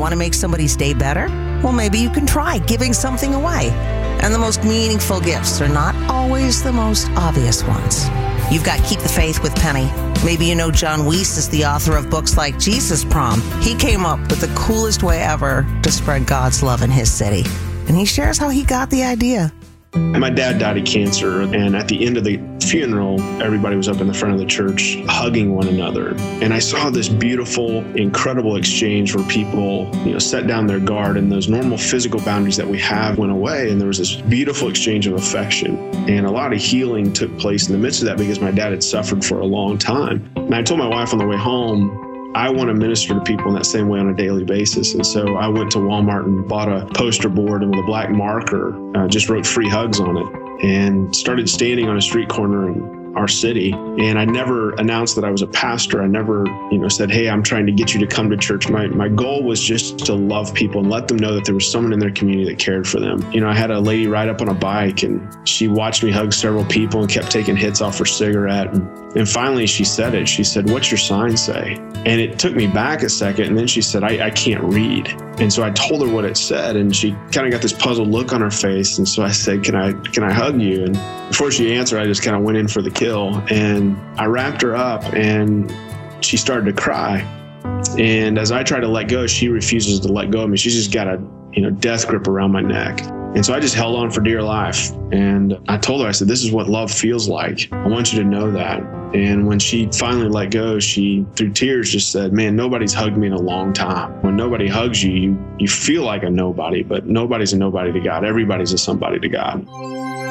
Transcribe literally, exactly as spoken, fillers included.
want to make somebody's day better? Well, maybe you can try giving something away. And the most meaningful gifts are not always the most obvious ones. You've got Keep the Faith with Penny. Maybe you know John Weiss is the author of books like Jesus Prom. He came up with the coolest way ever to spread God's love in his city. And he shares how he got the idea. My dad died of cancer, and at the end of the funeral, everybody was up in the front of the church hugging one another. And I saw this beautiful, incredible exchange where people, you know, set down their guard, and those normal physical boundaries that we have went away. And there was this beautiful exchange of affection. And a lot of healing took place in the midst of that because my dad had suffered for a long time. And I told my wife on the way home, I want to minister to people in that same way on a daily basis. And so I went to Walmart and bought a poster board, and with a black marker, uh, just wrote free hugs on it and started standing on a street corner in our city. And I never announced that I was a pastor. I never, you know, said, hey, I'm trying to get you to come to church. My my goal was just to love people and let them know that there was someone in their community that cared for them. You know, I had a lady ride up on a bike, and she watched me hug several people and kept taking hits off her cigarette. And, and finally she said it. She said, what's your sign say? And it took me back a second. And then she said, I, I can't read. And so I told her what it said, and she kind of got this puzzled look on her face. And so I said, can I, can I hug you? And before she answered, I just kind of went in for the kill, and I wrapped her up, and she started to cry. And as I tried to let go, she refuses to let go of me. She's just got a, you know, death grip around my neck. And so I just held on for dear life. And I told her, I said, this is what love feels like. I want you to know that. And when she finally let go, she, through tears, just said, man, nobody's hugged me in a long time. When nobody hugs you, you, you feel like a nobody, but nobody's a nobody to God. Everybody's a somebody to God.